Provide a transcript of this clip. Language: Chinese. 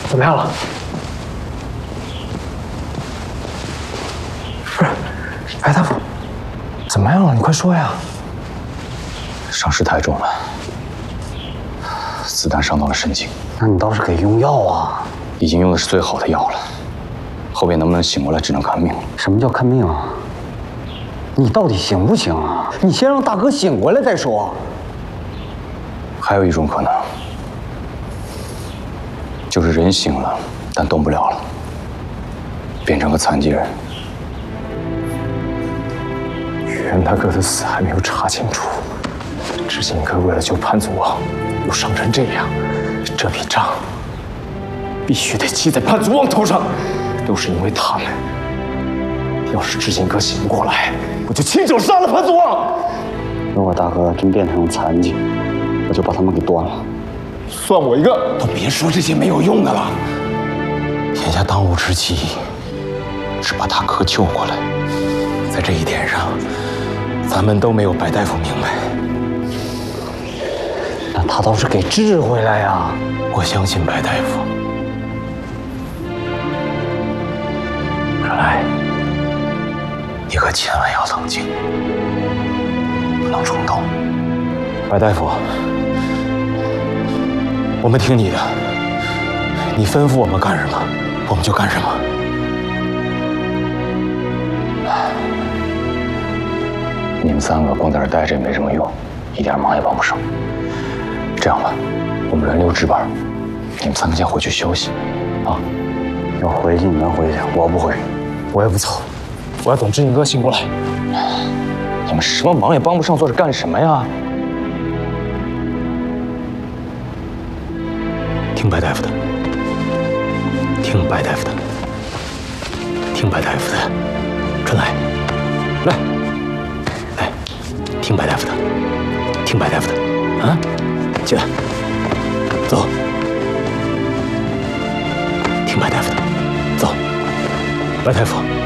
怎么样了？不是，白大夫，怎么样了？你快说呀！ 伤势太重了，子弹伤到了神经。 那你倒是给用药啊！ 已经用的是最好的药了，后边能不能醒过来，只能看命了。 什么叫看命啊？你到底行不行啊？你先让大哥醒过来再说。 还有一种可能，就是人醒了，但动不了了，变成个残疾人。 袁大哥的死还没有查清楚，知行哥为了救潘祖旺，又伤成这样，这笔账必须得记在潘祖旺头上，都是因为他们。要是知行哥醒不过来，我就亲手杀了潘祖旺。 如果大哥真变成残疾，我就把他们给端了。 算我一个！都别说这些没有用的了，眼下当务之急是把大哥救过来。在这一点上，咱们都没有白大夫明白。 那他倒是给治回来呀！ 我相信白大夫。看来你可千万要冷静，不能冲动。白大夫，我们听你的，你吩咐我们干什么，我们就干什么。 你们三个光在这待着也没什么用，一点忙也帮不上。这样吧，我们轮流值班，你们三个先回去休息，啊。 要回去你们回去，我不回， 我也不走，我要等知行哥醒过来。 你们什么忙也帮不上，做着干什么呀？ 听白大夫的，听白大夫的，听白大夫的，春来，来，来，听白大夫的，听白大夫的，啊，起来，走，听白大夫的，走，白大夫。